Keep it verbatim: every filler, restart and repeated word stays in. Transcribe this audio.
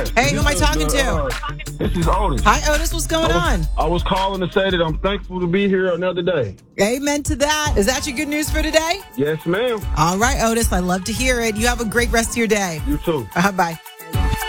Hey, who am I talking The, to? uh, this is Otis. Hi, Otis. What's going I was, on? I was calling to say that I'm thankful to be here another day. Amen to that. Is that your good news for today? Yes, ma'am. All right, Otis. I love to hear it. You have a great rest of your day. You too. Uh, bye.